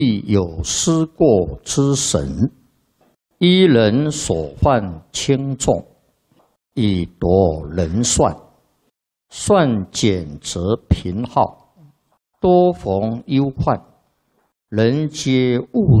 亦有失过之神，依人所犯轻重，以夺人算，算减则贫耗，多逢忧患，人皆误